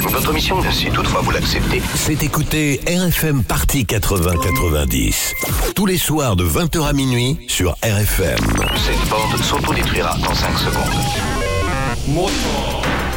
Votre mission, si toutefois vous l'acceptez, C'est écouter RFM Party 80-90. Tous les soirs de 20h à minuit sur RFM. cette bande s'autodétruira en 5 secondes.